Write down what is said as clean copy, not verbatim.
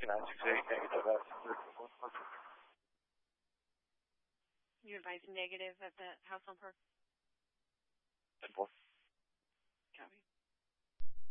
negative. You advise negative of the household per?